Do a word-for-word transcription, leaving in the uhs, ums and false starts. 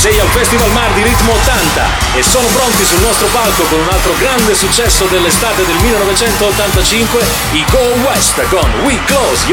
sei al Festival Mar di Ritmo ottanta e sono pronti sul nostro palco con un altro grande successo dell'estate del millenovecentottantacinque, i Go West con We Close Your